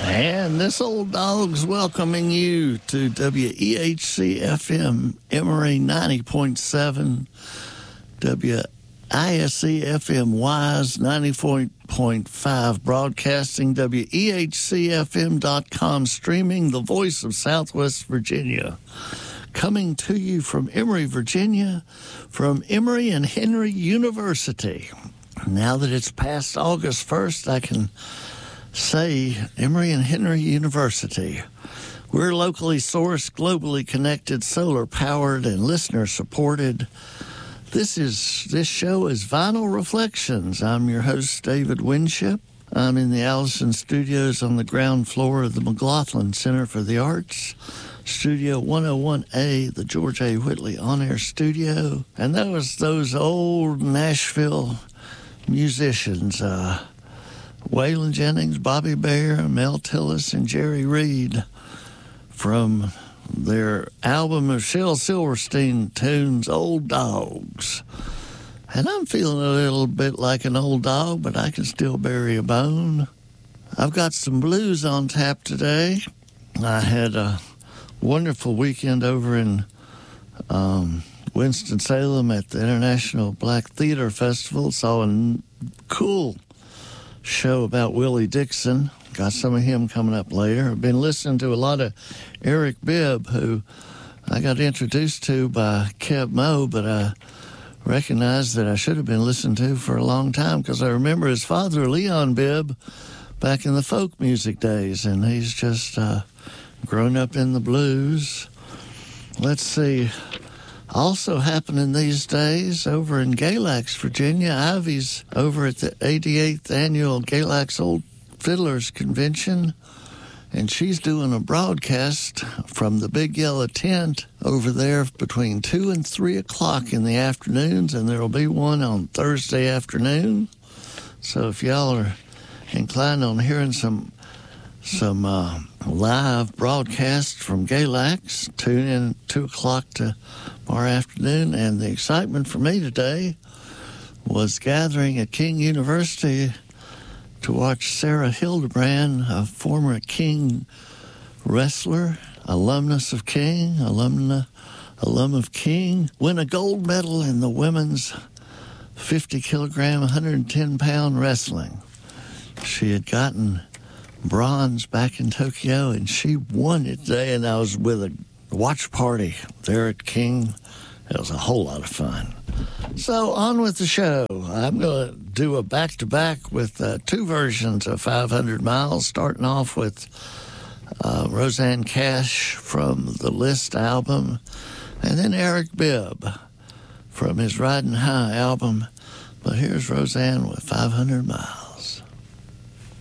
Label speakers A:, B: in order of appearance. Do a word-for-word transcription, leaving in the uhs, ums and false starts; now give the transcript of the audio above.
A: And this old dog's welcoming you to W E H C F M Emory ninety point seven, W I S E F M Wise ninety-four point five, broadcasting W E H C F M dot com, streaming the voice of Southwest Virginia. Coming to you from Emory, Virginia, from Emory and Henry University. Now that it's past August first, I can say Emory and Henry University. We're locally sourced, globally connected, solar-powered, and listener-supported. This is this show is Vinyl Reflections. I'm your host, David Winship. I'm in the Allison Studios on the ground floor of the McLaughlin Center for the Arts, Studio one oh one A, the George A. Whitley On-Air Studio. And that was those old Nashville musicians, uh, Waylon Jennings, Bobby Bare, Mel Tillis, and Jerry Reed from their album of Shel Silverstein tunes, Old Dogs. And I'm feeling a little bit like an old dog, but I can still bury a bone. I've got some blues on tap today. I had a wonderful weekend over in um, Winston-Salem at the International Black Theater Festival. Saw a cool show about Willie Dixon. Got some of him coming up later. I've been listening to a lot of Eric Bibb, who I got introduced to by Kev Moe, but I recognized that I should have been listening to for a long time because I remember his father, Leon Bibb, back in the folk music days, and he's just uh, grown up in the blues. Let's see. Also happening these days over in Galax, Virginia, Ivy's over at the eighty-eighth Annual Galax Old Fiddlers Convention, and she's doing a broadcast from the Big Yellow Tent over there between two and three o'clock in the afternoons, and there will be one on Thursday afternoon. So if y'all are inclined on hearing some some uh, live broadcasts from Galax, tune in at two o'clock to tomorrow afternoon. And the excitement for me today was gathering at King University to watch Sarah Hildebrand, a former King wrestler, alumnus of King, alumna, alum of King, win a gold medal in the women's fifty kilogram, one hundred ten pound wrestling. She had gotten bronze back in Tokyo, and she won it today, and I was with a watch party there at King. It was a whole lot of fun. So on with the show. I'm going to do a back-to-back with uh, two versions of five hundred miles, starting off with uh, Rosanne Cash from the List album, and then Eric Bibb from his Riding High album. But here's Rosanne with five hundred miles.